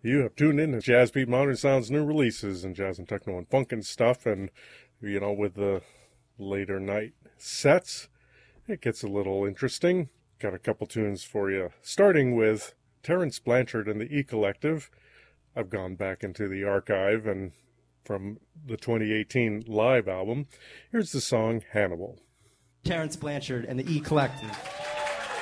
You have tuned in to Jazz Beat Modern Sound's new releases and jazz and techno and funk and stuff. And, with the later night sets, it gets a little interesting. Got a couple tunes for you, starting with Terence Blanchard and the E Collective. I've gone back into the archive and from the 2018 live album. Here's the song Hannibal. Terence Blanchard and the E Collective.